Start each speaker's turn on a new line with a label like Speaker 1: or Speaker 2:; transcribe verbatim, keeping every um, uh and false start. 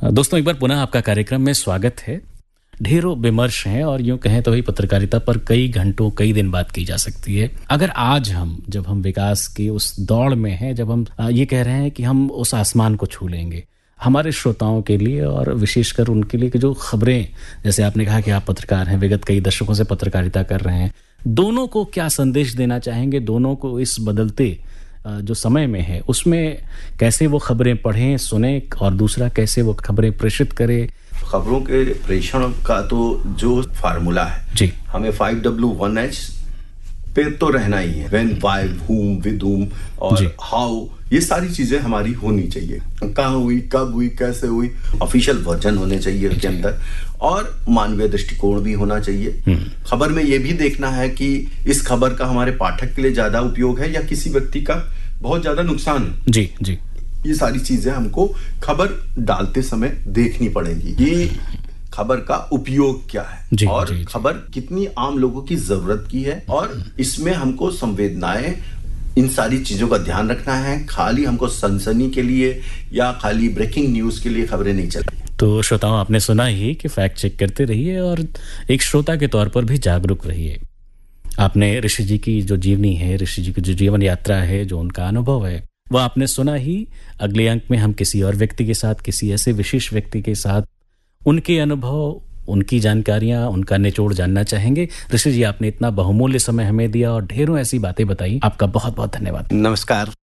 Speaker 1: दोस्तों, एक बार पुनः आपका कार्यक्रम में स्वागत है। ढेरों विमर्श हैं और यूं कहें तो ही पत्रकारिता पर कई घंटों कई दिन बात की जा सकती है। अगर आज हम जब हम विकास की उस दौड़ में हैं, जब हम ये कह रहे हैं कि हम उस आसमान को छू लेंगे, हमारे श्रोताओं के लिए और विशेषकर उनके लिए कि जो खबरें, जैसे आपने कहा कि आप पत्रकार हैं, विगत कई दशकों से पत्रकारिता कर रहे हैं, दोनों को क्या संदेश देना चाहेंगे? दोनों को इस बदलते जो समय में है उसमें कैसे वो खबरें पढ़ें, सुने, और दूसरा कैसे वो खबरें प्रेषित करें?
Speaker 2: खबरों के प्रेषण का तो जो फार्मूला है
Speaker 1: जी,
Speaker 2: हमें फाइव डब्ल्यू वन एच पे तो रहना ही है। When, why, whom, with whom और हाउ, ये सारी चीजें हमारी होनी चाहिए। कहाँ हुई, कब हुई, कैसे हुई, ऑफिशियल वर्जन होने चाहिए उसके अंदर, और मानवीय दृष्टिकोण भी होना चाहिए। खबर में ये भी देखना है कि इस खबर का हमारे पाठक के लिए ज्यादा उपयोग है या किसी व्यक्ति का बहुत ज्यादा नुकसान है।
Speaker 1: जी जी,
Speaker 2: ये सारी चीजें हमको खबर डालते समय देखनी पड़ेगी। ये खबर का उपयोग क्या है
Speaker 1: जी,
Speaker 2: और
Speaker 1: जी, जी.
Speaker 2: खबर कितनी आम लोगों की जरूरत की है, और इसमें हमको संवेदनाएं, इन सारी चीजों का ध्यान रखना है। खाली हमको सनसनी के लिए या खाली ब्रेकिंग न्यूज के लिए खबरें नहीं चलती।
Speaker 1: तो श्रोताओं, आपने सुना ही कि फैक्ट चेक करते रहिए और एक श्रोता के तौर पर भी जागरूक रहिए। आपने ऋषि जी की जो जीवनी है, ऋषि जी की जो जीवन यात्रा है, जो उनका अनुभव है, वो आपने सुना ही। अगले अंक में हम किसी और व्यक्ति के साथ, किसी ऐसे विशेष व्यक्ति के साथ उनके अनुभव, उनकी जानकारियां, उनका निचोड़ जानना चाहेंगे। ऋषि जी, आपने इतना बहुमूल्य समय हमें दिया और ढेरों ऐसी बातें बताई, आपका बहुत बहुत धन्यवाद।
Speaker 2: नमस्कार।